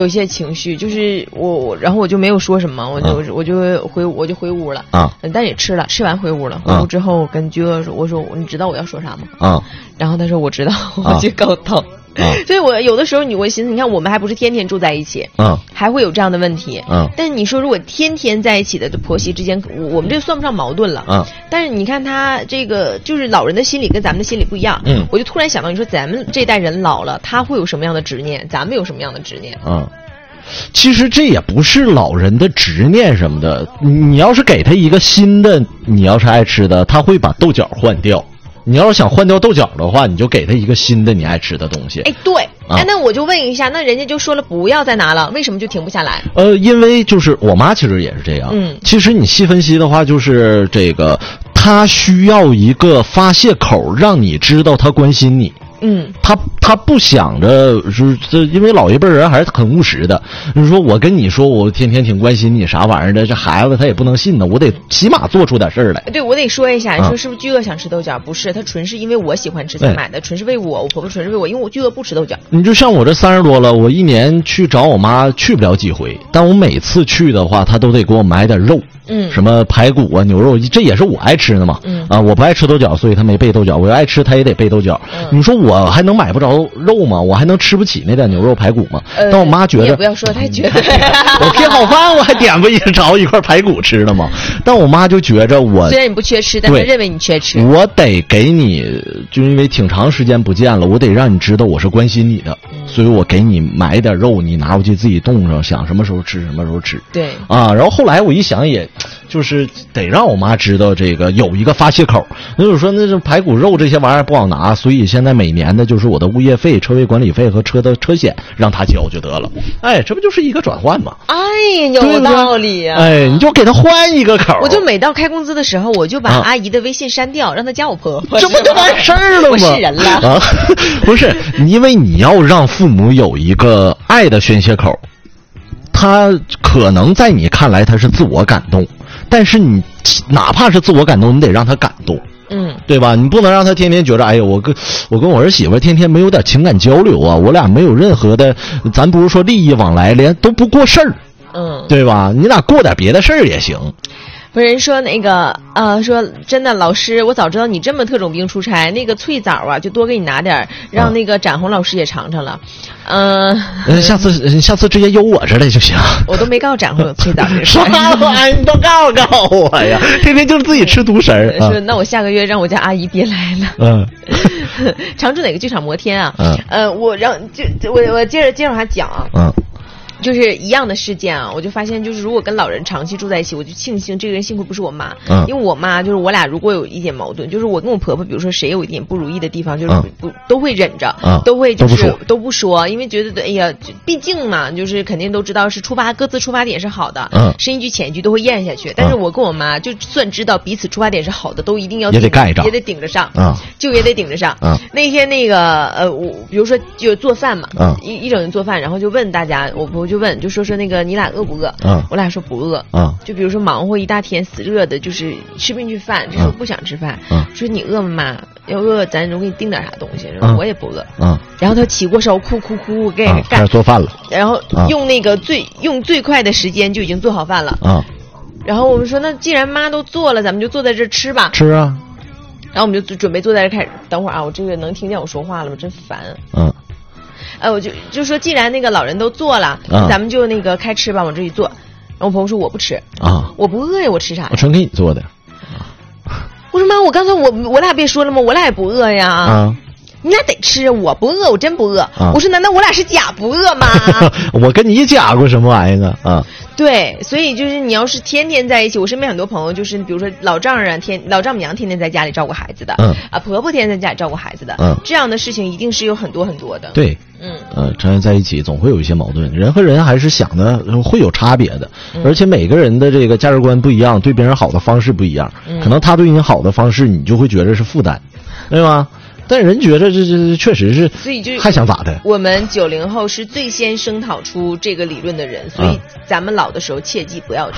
有些情绪，就是然后我就没有说什么，我就回屋了啊，但也吃了，吃完回屋了，回屋之后跟居哥说，我说你知道我要说啥吗？啊，然后他说我知道，我去告他。所以我有的时候我寻思，你看我们还不是天天住在一起，还会有这样的问题，但是你说如果天天在一起的婆媳之间，我们这算不上矛盾了，但是你看他这个就是老人的心理跟咱们的心理不一样，我就突然想到，你说咱们这代人老了，他会有什么样的执念，咱们有什么样的执念？ 其实这也不是老人的执念什么的，你要是给他一个新的，你要是爱吃的，他会把豆角换掉。你要是想换掉豆角的话，你就给他一个新的你爱吃的东西。 哎，对，那我就问一下，那人家就说了不要再拿了，为什么就停不下来？ 因为就是我妈其实也是这样。其实你细分析的话，就是这个，她需要一个发泄口，让你知道她关心你。他不想着是因为老一辈人还是很务实的，就是说我跟你说我天天挺关心你啥玩意儿的，这孩子他也不能信呢，我得起码做出点事儿来。 对，我得说一下，你说是不是居哥想吃豆角？不是，他纯是因为我喜欢吃才买的，纯是为我婆婆纯是为我，因为我居哥不吃豆角。 你就像我这30多了，我一年去找我妈去不了几回，但我每次去的话，她都得给我买点肉。什么排骨啊、牛肉，这也是我爱吃的嘛。我不爱吃豆角，所以他没备豆角。我要爱吃，他也得备豆角。你说我还能买不着肉吗？我还能吃不起那点牛肉排骨吗？但我妈觉得， 你也不要说太绝对。 我贴好饭，我还点不着一块排骨吃了吗？但我妈就觉着我虽然你不缺吃，但是认为你缺吃。 我得给你，就因为挺长时间不见了，我得让你知道我是关心你的，所以我给你买点肉，你拿回去自己冻上，想什么时候吃什么时候吃。 对啊，然后后来我一想也。就是得让我妈知道这个有一个发泄口，那就是说那是排骨肉这些玩意儿不好拿，所以现在每年的就是我的物业费、车位管理费和车的车险让他交就得了。哎，这不就是一个转换吗？ 哎，有道理啊！ 哎，你就给他换一个口。 我就每到开工资的时候，我就把阿姨的微信删掉，让她加我婆婆， 这不就完事儿了吗？ 我是人了啊！不是，因为你要让父母有一个爱的宣泄口，他可能在你看来他是自我感动。但是你哪怕是自我感动，你得让他感动，对吧？你不能让他天天觉着，哎呀，我跟我儿媳妇天天没有点情感交流啊，我俩没有任何的，咱不是说利益往来，连都不过事儿，对吧？你俩过点别的事儿也行。 不是人说那个说真的，老师，我早知道你这么特种兵出差，那个脆枣啊，就多给你拿点，让那个展宏老师也尝尝了。 下次直接邮我这来就行。 我都没告诉展宏有脆枣这事儿。 你都告诉我呀！天天就是自己吃独食儿。 说那我下个月让我家阿姨别来了。常住哪个剧场摩天啊？我接着往下讲啊。就是一样的事件啊，我就发现，就是如果跟老人长期住在一起，我就庆幸这个人幸亏不是我妈，因为我妈就是我俩如果有一点矛盾，就是我跟我婆婆，比如说谁有一点不如意的地方，就是都会忍着，都会就是都不说，因为觉得哎呀，毕竟嘛，就是肯定都知道是各自出发点是好的，深一句浅一句都会咽下去。但是我跟我妈就算知道彼此出发点是好的，都一定要也得盖着， 也得顶着上，就也得顶着上。那天那个我比如说就做饭嘛，一整天做饭，然后就问大家，我婆婆就问，就说那个你俩饿不饿？我俩说不饿。就比如说忙活一大天死热的，就是吃不进去饭，这时候不想吃饭。说你饿吗妈？要饿咱我给你订点啥东西。我也不饿。然后他起过手，哭，给干开始做饭了。 然后用那个最快的时间就已经做好饭了。然后我们说那既然妈都做了，咱们就坐在这吃吧。 吃啊。 然后我们就准备坐在这开始等会儿啊，我这个能听见我说话了吗？真烦。我就说，既然那个老人都做了，咱们就那个开吃吧，往这里坐。然后我朋友说我不吃啊，我不饿呀，我吃啥呀？ 我全给你做的。 我说妈，我刚才我俩别说了吗？我俩也不饿呀。你俩得吃，我不饿，我真不饿。我说难道我俩是假不饿吗？ 我跟你假过什么玩意儿啊？ 对，所以就是你要是天天在一起，我身边很多朋友就是比如说老丈母娘天天在家里照顾孩子的，婆婆天天在家里照顾孩子的，这样的事情一定是有很多很多的。 对，成天在一起总会有一些矛盾，人和人还是想的会有差别的，而且每个人的这个价值观不一样，对别人好的方式不一样，可能他对你好的方式，你就会觉得是负担，对吧？但人觉得这确实是， 所以就还想咋的？ 我们90后是最先声讨出这个理论的人，所以咱们老的时候切记不要这样。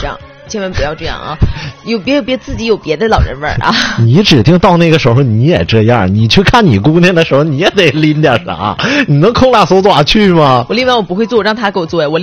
千万不要这样啊！别自己有别的老人味儿啊！ 你指定到那个时候你也这样，你去看你姑娘的时候你也得拎点啥，你能空拉手爪去吗？ 我拎完我不会做，我让她给我做呀，我。